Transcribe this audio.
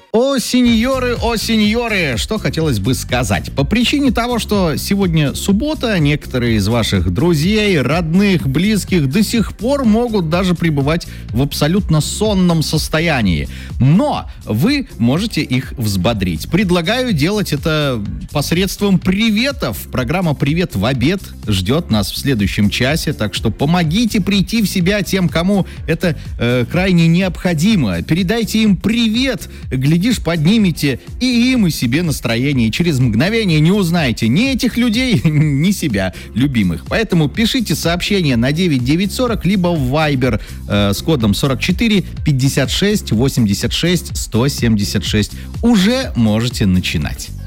О, сеньоры, что хотелось бы сказать. По причине того, что сегодня суббота, некоторые из ваших друзей, родных, близких до сих пор могут даже пребывать в абсолютно сонном состоянии. Но вы можете их взбодрить. Предлагаю делать это посредством приветов. Программа «Привет в обед» ждет нас в следующем часе, так что помогите прийти в себя тем, кому это крайне необходимо. Передайте им привет, глядишь, поднимете и им, и себе настроение. И через мгновение не узнаете ни этих людей, ни себя, любимых. Поэтому пишите сообщение на 9940, либо в Viber с кодом 44 56 86 176. Уже можете начинать.